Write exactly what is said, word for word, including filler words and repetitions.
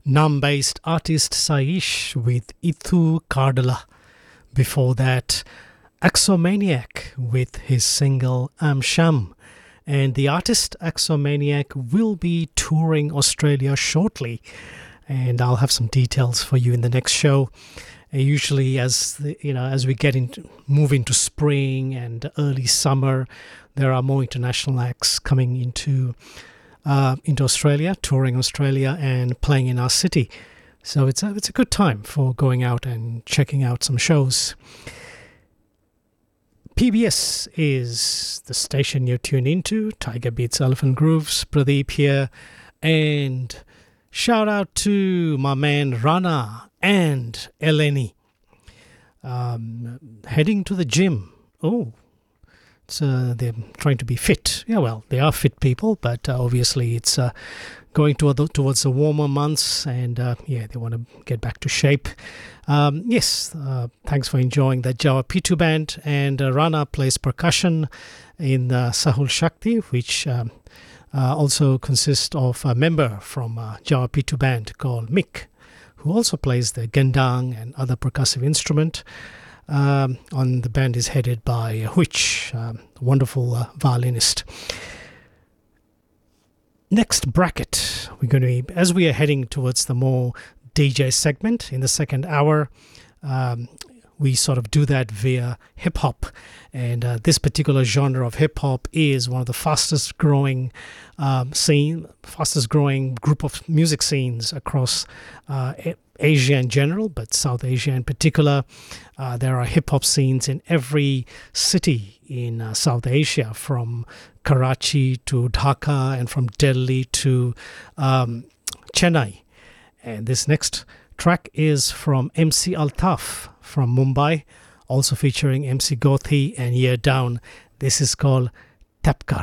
Nam-based artist Saish with Ithu Kardala. Before that, Axomaniac with his single Am Sham. And the artist Axomaniac will be touring Australia shortly, and I'll have some details for you in the next show. Uh, usually, as the, you know, as we get into move into spring and early summer, there are more international acts coming into uh, into Australia, touring Australia and playing in our city. So it's a it's a good time for going out and checking out some shows. P B S is the station you're tuned into. Tiger Beats Elephant Grooves, Pradeep here, and shout out to my man Rana and Eleni. Um, heading to the gym. Oh, it's, uh, they're trying to be fit. Yeah, well, they are fit people, but uh, obviously it's uh, going toward the, towards the warmer months, and uh, yeah, they want to get back to shape. Um, yes, uh, thanks for enjoying that Jawa Pitu band, and uh, Rana plays percussion in uh, Sahul Shakti, which um, uh, also consists of a member from uh, Jawa Pitu band called Mick, who also plays the gendang and other percussive instrument. Um, on the band is headed by Huich, um, a wonderful uh, violinist. Next bracket, we're going to be, as we are heading towards the more D J segment in the second hour, um, we sort of do that via hip hop, and uh, this particular genre of hip hop is one of the fastest growing um, scene, fastest growing group of music scenes across uh, Asia in general, but South Asia in particular. Uh, there are hip hop scenes in every city in uh, South Asia, from Karachi to Dhaka and from Delhi to um, Chennai. And this next track is from M C Altaf from Mumbai, also featuring M C Gothi and Year Down. This is called Tapkar.